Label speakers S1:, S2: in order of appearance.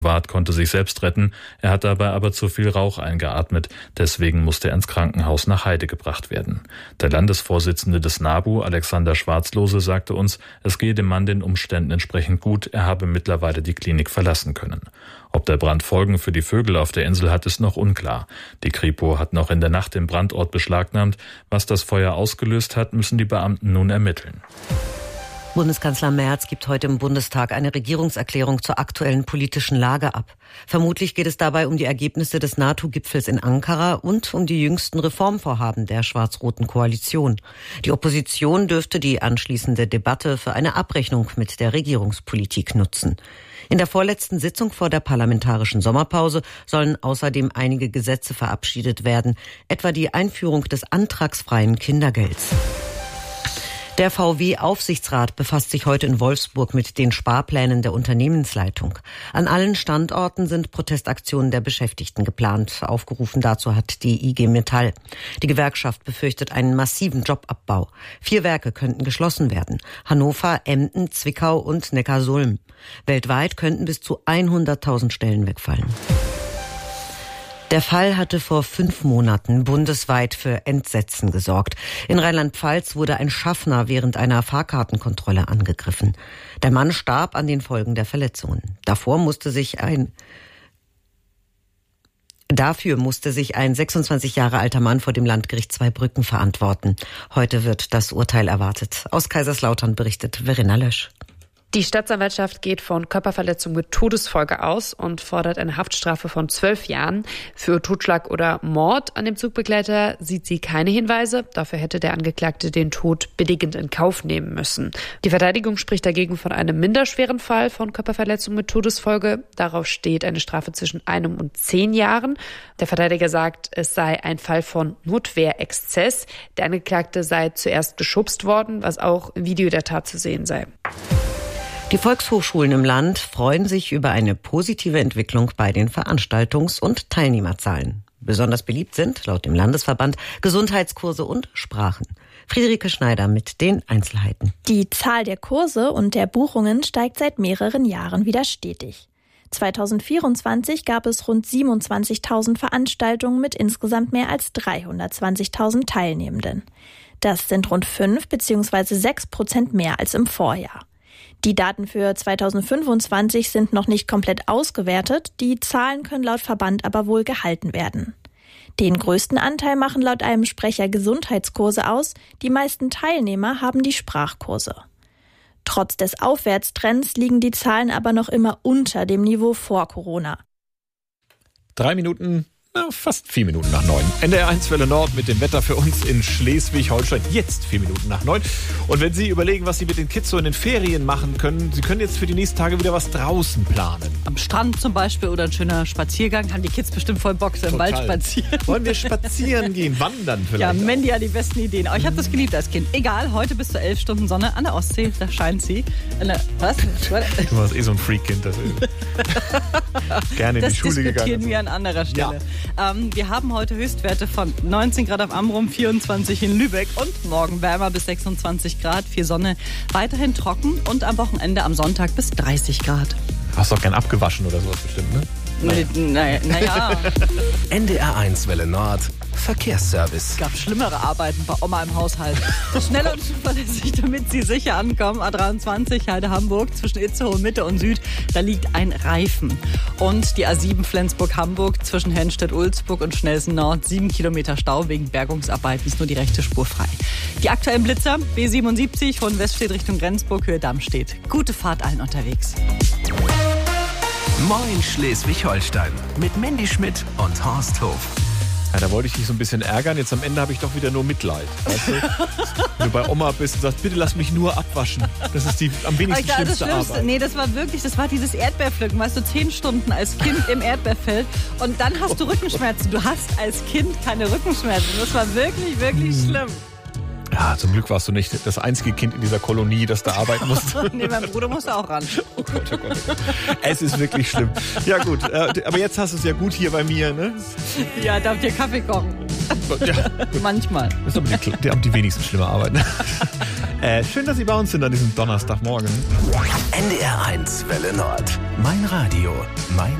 S1: Wart konnte sich selbst retten, er hat dabei aber zu viel Rauch eingeatmet, deswegen musste er ins Krankenhaus nach Heide gebracht werden. Der Landesvorsitzende des NABU, Alexander Schwarzlose, sagte uns, es gehe dem Mann den Umständen entsprechend gut, er habe mittlerweile die Klinik verlassen können. Ob der Brand Folgen für die Vögel auf der Insel hat, ist noch unklar. Die Kripo hat noch in der Nacht den Brandort beschlagnahmt. Was das Feuer ausgelöst hat, müssen die Beamten nun ermitteln.
S2: Bundeskanzler Merz gibt heute im Bundestag eine Regierungserklärung zur aktuellen politischen Lage ab. Vermutlich geht es dabei um die Ergebnisse des NATO-Gipfels in Ankara und um die jüngsten Reformvorhaben der schwarz-roten Koalition. Die Opposition dürfte die anschließende Debatte für eine Abrechnung mit der Regierungspolitik nutzen. In der vorletzten Sitzung vor der parlamentarischen Sommerpause sollen außerdem einige Gesetze verabschiedet werden, etwa die Einführung des antragsfreien Kindergelds. Der VW-Aufsichtsrat befasst sich heute in Wolfsburg mit den Sparplänen der Unternehmensleitung. An allen Standorten sind Protestaktionen der Beschäftigten geplant. Aufgerufen dazu hat die IG Metall. Die Gewerkschaft befürchtet einen massiven Jobabbau. 4 Werke könnten geschlossen werden. Hannover, Emden, Zwickau und Neckarsulm. Weltweit könnten bis zu 100.000 Stellen wegfallen. Der Fall hatte vor 5 Monaten bundesweit für Entsetzen gesorgt. In Rheinland-Pfalz wurde ein Schaffner während einer Fahrkartenkontrolle angegriffen. Der Mann starb an den Folgen der Verletzungen. Dafür musste sich ein 26 Jahre alter Mann vor dem Landgericht Zweibrücken verantworten. Heute wird das Urteil erwartet. Aus Kaiserslautern berichtet Verena Lösch.
S3: Die Staatsanwaltschaft geht von Körperverletzung mit Todesfolge aus und fordert eine Haftstrafe von 12 Jahren. Für Totschlag oder Mord an dem Zugbegleiter sieht sie keine Hinweise. Dafür hätte der Angeklagte den Tod billigend in Kauf nehmen müssen. Die Verteidigung spricht dagegen von einem minderschweren Fall von Körperverletzung mit Todesfolge. Darauf steht eine Strafe zwischen 1 und 10 Jahren. Der Verteidiger sagt, es sei ein Fall von Notwehrexzess. Der Angeklagte sei zuerst geschubst worden, was auch im Video der Tat zu sehen sei.
S2: Die Volkshochschulen im Land freuen sich über eine positive Entwicklung bei den Veranstaltungs- und Teilnehmerzahlen. Besonders beliebt sind, laut dem Landesverband, Gesundheitskurse und Sprachen. Friederike Schneider mit den Einzelheiten.
S4: Die Zahl der Kurse und der Buchungen steigt seit mehreren Jahren wieder stetig. 2024 gab es rund 27.000 Veranstaltungen mit insgesamt mehr als 320.000 Teilnehmenden. Das sind rund 5 bzw. 6% mehr als im Vorjahr. Die Daten für 2025 sind noch nicht komplett ausgewertet, die Zahlen können laut Verband aber wohl gehalten werden. Den größten Anteil machen laut einem Sprecher Gesundheitskurse aus, die meisten Teilnehmer haben die Sprachkurse. Trotz des Aufwärtstrends liegen die Zahlen aber noch immer unter dem Niveau vor Corona.
S5: 3 Minuten, fast 4 Minuten nach 9. NDR 1 Welle Nord mit dem Wetter für uns in Schleswig-Holstein. Jetzt 4 Minuten nach 9. Und wenn Sie überlegen, was Sie mit den Kids so in den Ferien machen können, Sie können jetzt für die nächsten Tage wieder was draußen planen.
S6: Am Strand zum Beispiel oder ein schöner Spaziergang. Haben die Kids bestimmt voll Bock, so im Wald spazieren.
S5: Wollen wir spazieren gehen? Wandern vielleicht?
S6: Ja, Mandy hat die besten Ideen. Aber ich habe das geliebt als Kind. Egal, heute bis zu 11 Stunden Sonne an der Ostsee. Da scheint sie. Was?
S5: Du warst so ein Freak-Kind. Das gerne in die Schule gegangen.
S6: Das diskutieren wir an anderer Stelle. Ja. Wir haben heute Höchstwerte von 19 Grad auf Amrum, 24 in Lübeck und morgen wärmer bis 26 Grad. Viel Sonne, weiterhin trocken und am Wochenende am Sonntag bis 30 Grad.
S5: Hast doch gern abgewaschen oder sowas bestimmt, ne?
S6: Naja.
S7: NDR 1 Welle Nord Verkehrsservice.
S6: Es gab schlimmere Arbeiten bei Oma im Haushalt. Schnell und zuverlässig, damit Sie sicher ankommen. A23 Heide-Hamburg zwischen Itzehoe Mitte und Süd. Da liegt ein Reifen. Und die A7 Flensburg-Hamburg zwischen Hennstedt-Ulzburg und Schnelsen Nord. 7 Kilometer Stau wegen Bergungsarbeiten. Ist nur die rechte Spur frei. Die aktuellen Blitzer B77 von Weststedt Richtung Rendsburg, Höhe Dammstedt. Gute Fahrt allen unterwegs.
S7: Moin Schleswig-Holstein mit Mandy Schmidt und Horst Hof.
S5: Ja, da wollte ich dich so ein bisschen ärgern. Jetzt am Ende habe ich doch wieder nur Mitleid. Weißt du? Wenn du bei Oma bist und sagst, bitte lass mich nur abwaschen. Das ist die am wenigsten schlimmste Arbeit.
S6: Nee, das war dieses Erdbeerpflücken. Weißt du, 10 Stunden als Kind im Erdbeerfeld und dann hast du Rückenschmerzen. Du hast als Kind keine Rückenschmerzen. Das war wirklich, wirklich schlimm.
S5: Ja, zum Glück warst du nicht das einzige Kind in dieser Kolonie, das da arbeiten musste.
S6: Nee, mein Bruder musste auch ran.
S5: Oh Gott, oh Gott, oh Gott. Es ist wirklich schlimm. Ja gut, aber jetzt hast du es ja gut hier bei mir, ne?
S6: Ja, darf dir Kaffee kochen.
S5: Ja,
S6: manchmal.
S5: Das ist aber die wenigsten schlimme Arbeit. Schön, dass Sie bei uns sind an diesem Donnerstagmorgen.
S7: NDR 1 Welle Nord. Mein Radio, mein